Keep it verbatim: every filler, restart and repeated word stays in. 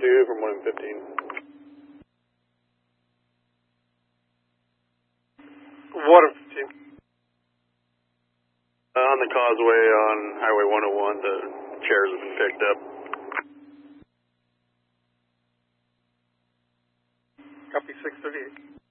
two from one M fifteen. Water fifteen. Uh, on the causeway on Highway one oh one, the chairs have been picked up. Copy six thirty-eight.